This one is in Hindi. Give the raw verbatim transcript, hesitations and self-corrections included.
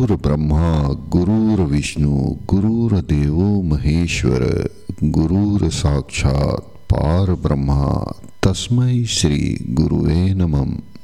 गुरुर्ब्रह्मा गुरुर्विष्णु गुरुर्देवो महेश्वर गुरुर साक्षात् पार ब्रह्मा तस्मै श्री गुरुवे नमः।